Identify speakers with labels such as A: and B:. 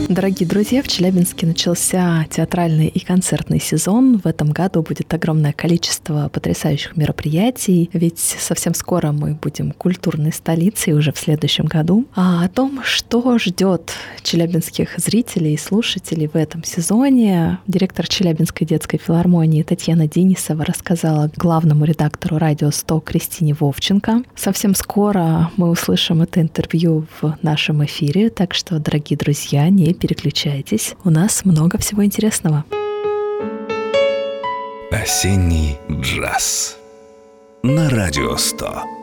A: Дорогие друзья, в Челябинске начался театральный и концертный сезон. В этом году будет огромное количество потрясающих мероприятий, ведь совсем скоро мы будем культурной столицей уже в следующем году. А о том, что ждет челябинских зрителей и слушателей в этом сезоне, директор Челябинской детской филармонии Татьяна Денисова рассказала главному редактору «Радио 100» Кристине Вовченко. Совсем скоро мы услышим это интервью в нашем эфире, так что, дорогие друзья, не переключайтесь. У нас много всего интересного.
B: Осенний джаз на Радио 100.